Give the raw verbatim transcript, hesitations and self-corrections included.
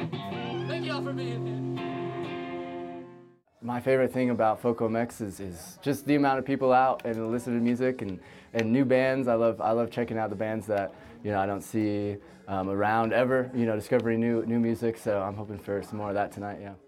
Thank y'all for being here. My favorite thing about FocoMex is, is just the amount of people out and listening to music and, and new bands. I love I love checking out the bands that you know I don't see um, around ever. You know, discovering new new music. So I'm hoping for some more of that tonight. Yeah.